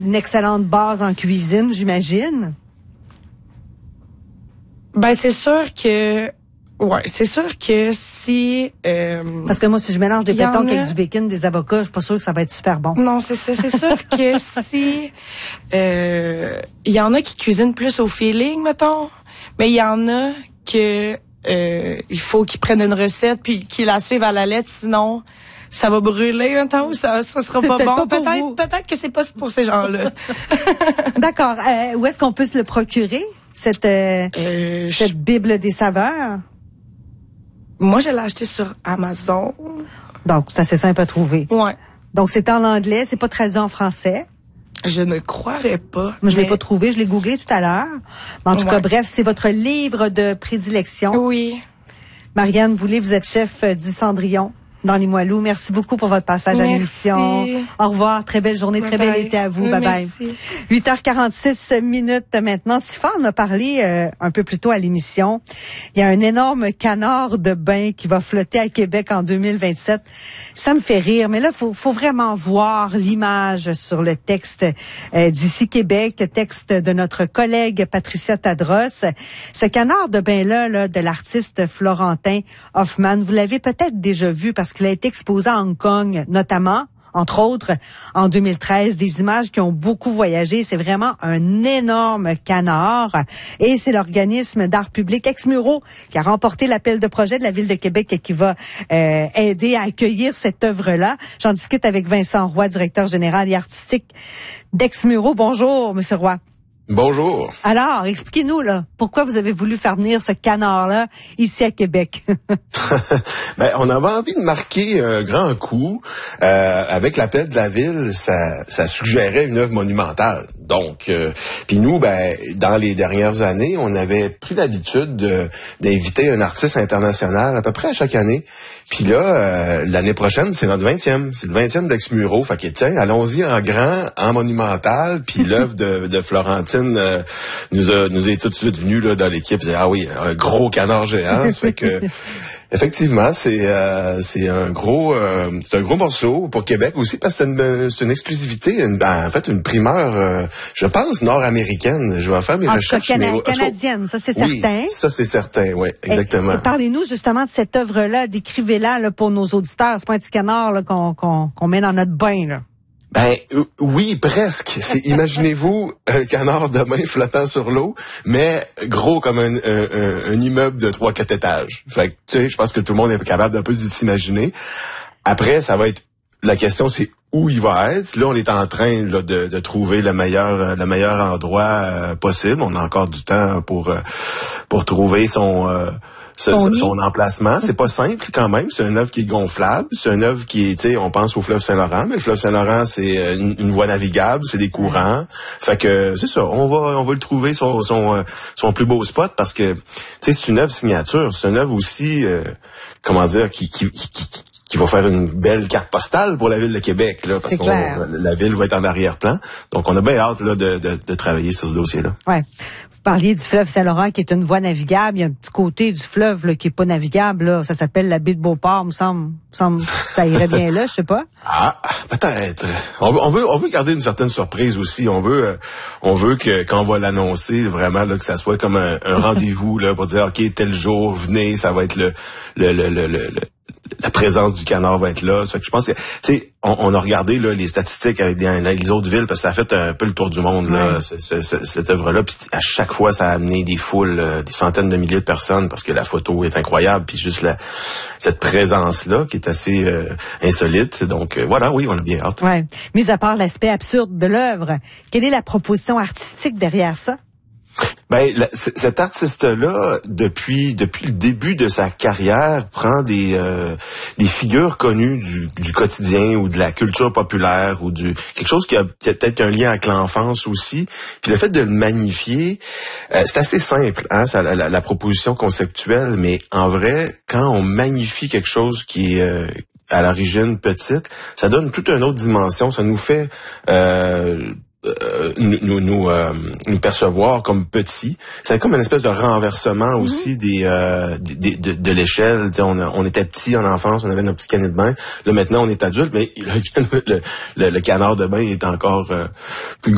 une excellente base en cuisine, j'imagine. Ben, c'est sûr que si... Parce que moi, si je mélange des pétanques avec du bacon, des avocats, je suis pas sûre que ça va être super bon. Non, c'est ça. C'est sûr que si... Il y en a qui cuisinent plus au feeling, mettons. Mais il y en a que il faut qu'ils prennent une recette puis qu'ils la suivent à la lettre, sinon ça va brûler, mettons, ça sera pas bon. Peut-être que c'est pas pour ces gens-là. D'accord. Où est-ce qu'on peut se le procurer, cette Bible des saveurs? Moi, je l'ai acheté sur Amazon. Donc, c'est assez simple à trouver. Ouais. Donc, c'est en anglais, c'est pas traduit en français. Je ne croirais pas. Moi, je l'ai pas trouvé, je l'ai googlé tout à l'heure. Mais en tout cas, bref, c'est votre livre de prédilection. Oui. Marianne Boulay, vous êtes chef du Cendrillon dans Limoilou. Merci beaucoup pour votre passage à l'émission. Au revoir. Très belle journée, très bel été à vous. Bye bye. 8h46 maintenant. Tiffany a parlé un peu plus tôt à l'émission. Il y a un énorme canard de bain qui va flotter à Québec en 2027. Ça me fait rire, mais là, faut vraiment voir l'image sur le texte d'ici Québec, texte de notre collègue Patricia Tadros. Ce canard de bain-là, de l'artiste Florentin Hoffman, vous l'avez peut-être déjà vu parce qu'il a été exposé à Hong Kong, notamment, entre autres, en 2013, des images qui ont beaucoup voyagé. C'est vraiment un énorme canard. Et c'est l'organisme d'art public Exmuro qui a remporté l'appel de projet de la Ville de Québec et qui va aider à accueillir cette œuvre-là. J'en discute avec Vincent Roy, directeur général et artistique d'Exmuro. Bonjour, Monsieur Roy. Bonjour. Alors, expliquez-nous, là, pourquoi vous avez voulu faire venir ce canard-là ici à Québec? Ben, on avait envie de marquer un grand coup. Avec l'appel de la ville, ça suggérait une œuvre monumentale. Donc, puis nous, ben, dans les dernières années, on avait pris l'habitude d'inviter un artiste international à peu près à chaque année. Puis là, l'année prochaine, c'est notre 20e. C'est le 20e d'Exmuro. Fait que tiens, allons-y en grand, en monumental. Puis l'œuvre de Florentine nous est tout de suite venue là dans l'équipe. Ah oui, un gros canard géant. Ça fait que effectivement, c'est un gros morceau pour Québec aussi parce que c'est une exclusivité, en fait une primeur, je pense nord-américaine. Je vais faire mes recherches. Canadienne, ça c'est certain. Ça c'est certain, oui, exactement. Et parlez-nous justement de cette œuvre-là, décrivez-la là, pour nos auditeurs. C'est pas un petit canard là, qu'on met dans notre bain là. Ben oui, presque. Imaginez-vous un canard de bain flottant sur l'eau, mais gros comme un immeuble de 3-4 étages. Fait que tu sais, je pense que tout le monde est capable d'un peu de s'imaginer. Après, ça va être la question, c'est où il va être. Là, on est en train là, de trouver le meilleur endroit possible. On a encore du temps pour trouver son emplacement. C'est pas simple quand même. C'est une œuvre qui est gonflable. C'est une œuvre qui est, tu sais, on pense au fleuve Saint-Laurent, mais le fleuve Saint-Laurent, c'est une voie navigable, c'est des courants. Fait que c'est ça. On va le trouver son plus beau spot parce que, tu sais, c'est une œuvre signature. C'est une œuvre aussi, qui va faire une belle carte postale pour la Ville de Québec, là, parce que la Ville va être en arrière-plan. Donc, on a bien hâte là, de travailler sur ce dossier-là. Ouais. Vous parliez du fleuve Saint-Laurent qui est une voie navigable. Il y a un petit côté du fleuve là, qui est pas navigable. Là. Ça s'appelle la baie de Beauport, me semble. Ça irait bien là, je sais pas. Ah, peut-être. On veut garder une certaine surprise aussi. On veut que quand on va l'annoncer, vraiment là, que ça soit comme un rendez-vous là pour dire OK, tel jour, venez, ça va être la présence du canard va être là. Ça fait que je pense que, tu sais, on a regardé là les statistiques avec les autres villes parce que ça a fait un peu le tour du monde là, cette œuvre-là. Puis à chaque fois, ça a amené des foules, des centaines de milliers de personnes parce que la photo est incroyable. Puis juste cette présence-là qui est assez insolite. Donc voilà, oui, on a bien hâte. Ouais. Mis à part l'aspect absurde de l'œuvre, quelle est la proposition artistique derrière ça? Ben, cet artiste-là, depuis le début de sa carrière, prend des figures connues du quotidien ou de la culture populaire ou quelque chose qui a peut-être un lien avec l'enfance aussi. Puis le fait de le magnifier, c'est assez simple, hein, la proposition conceptuelle, mais en vrai, quand on magnifie quelque chose qui est à l'origine petite, ça donne toute une autre dimension. Ça nous fait nous percevoir comme petits. C'est comme une espèce de renversement aussi de l'échelle. On était petits en enfance, on avait nos petits canets de bain. Là maintenant on est adulte, mais le canard de bain est encore plus